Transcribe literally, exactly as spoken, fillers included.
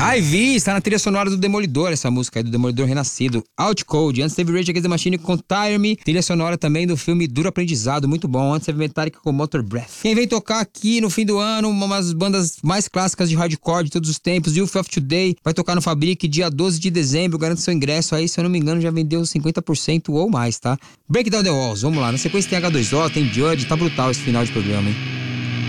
Ivy está na trilha sonora do Demolidor, essa música aí do Demolidor Renascido. Out Cold, antes teve Rage Against the Machine com Tire Me, trilha sonora também do filme Duro Aprendizado, muito bom. Antes teve Metallica com Motor Breath. Quem vem tocar aqui no fim do ano, uma das bandas mais clássicas de hardcore de todos os tempos, Youth of Today, vai tocar no Fabric dia doze de dezembro, garante seu ingresso aí, se eu não me engano já vendeu cinquenta por cento ou mais, tá? Break Down the Walls, vamos lá, na sequência tem agá dois ó, tem Judge, tá brutal esse final de programa, hein?